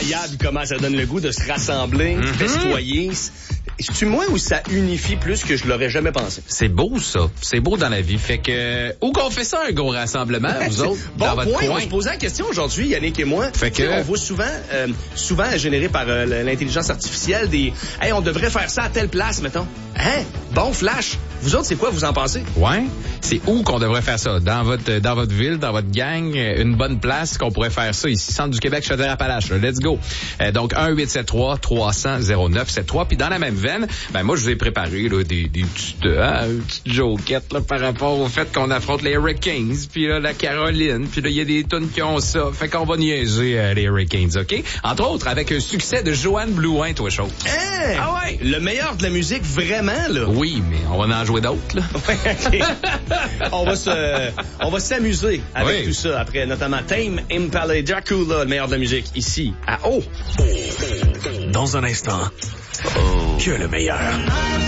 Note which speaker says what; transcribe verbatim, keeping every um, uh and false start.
Speaker 1: incroyable comment ça donne le goût de se rassembler,
Speaker 2: Mm-hmm.
Speaker 1: festoyer. C'est-tu moi ou ça unifie plus que je l'aurais jamais pensé?
Speaker 2: C'est beau, ça. C'est beau dans la vie. Fait que, où qu'on fait ça, un gros rassemblement, vous autres,
Speaker 1: bon
Speaker 2: dans votre
Speaker 1: point,
Speaker 2: coin?
Speaker 1: on se posait la question aujourd'hui, Yannick et moi.
Speaker 2: Fait que...
Speaker 1: On voit souvent, euh, souvent généré par euh, l'intelligence artificielle des, hey, on devrait faire ça à telle place, mettons. Hein? Bon flash. Vous autres, c'est quoi, vous en pensez?
Speaker 2: Ouais. C'est où qu'on devrait faire ça? Dans votre, dans votre ville, dans votre gang, une bonne place qu'on pourrait faire ça ici, Centre du Québec, Chaudière-Appalaches. Let's go. Euh, donc, un huit sept trois trois cents zéro neuf sept trois. Puis dans la même veine, ben moi, je vous ai préparé là, des, des petites, hein, une petite joquette là, par rapport au fait qu'on affronte les Hurricanes, puis là, la Caroline, puis là, il y a des tunes qui ont ça. Fait qu'on va niaiser euh, les Hurricanes, OK? Entre autres, avec un succès de Joanne Blouin, toi, chaud.
Speaker 1: Hein?
Speaker 2: Ah ouais?
Speaker 1: Le meilleur de la musique, vraiment, là.
Speaker 2: Oui, mais on va en jouer d'autres, là.
Speaker 1: Ouais, OK. on va se, on va s'amuser avec
Speaker 2: Oui.
Speaker 1: tout ça après, notamment Tame Impala Dracula, le meilleur de la musique, ici, à O.
Speaker 3: Dans un instant, que le meilleur.